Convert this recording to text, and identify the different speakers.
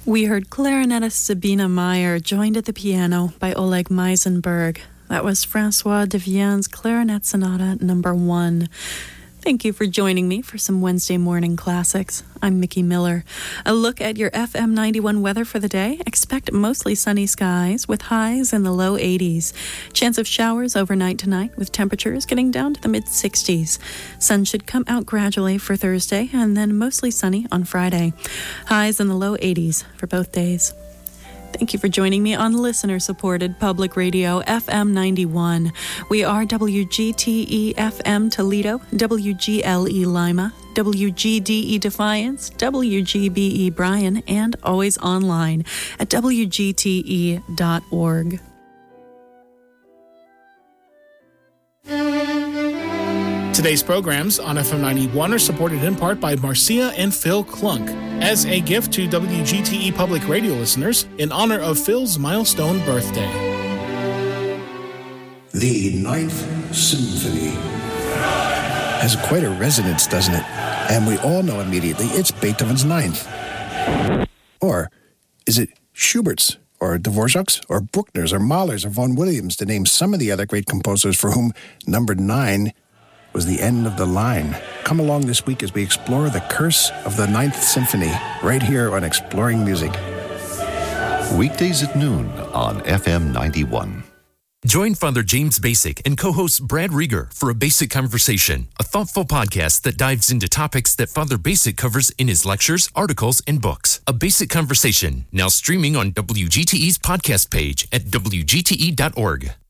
Speaker 1: We heard clarinetist Sabina Meyer joined at the piano by Oleg Meisenberg. That was Francois Devien's Clarinet Sonata No. 1. Thank you for joining me for some Wednesday morning classics. I'm Mickey Miller. A look at your FM 91 weather for the day. Expect mostly sunny skies with highs in the low 80s. Chance of showers overnight tonight with temperatures getting down to the mid-60s. Sun should come out gradually for Thursday and then mostly sunny on Friday. Highs in the low 80s for both days. Thank you for joining me on listener-supported public radio, FM 91. We are WGTE FM Toledo, WGLE Lima, WGDE Defiance, WGBE Bryan, and always online at WGTE.org.
Speaker 2: Today's programs on FM 91 are supported in part by Marcia and Phil Klunk as a gift to WGTE public radio listeners in honor of Phil's milestone birthday.
Speaker 3: The Ninth Symphony has quite a resonance, doesn't it? And we all know immediately it's Beethoven's Ninth. Or is it Schubert's, or Dvorak's, or Bruckner's, or Mahler's, or Vaughan Williams, to name some of the other great composers for whom number 9 was the end of the line. Come along this week as we explore the curse of the Ninth Symphony, right here on Exploring Music.
Speaker 4: Weekdays at noon on FM 91.
Speaker 5: Join Father James Basic and co-host Brad Rieger for A Basic Conversation, a thoughtful podcast that dives into topics that Father Basic covers in his lectures, articles, and books. A Basic Conversation, now streaming on WGTE's podcast page at WGTE.org.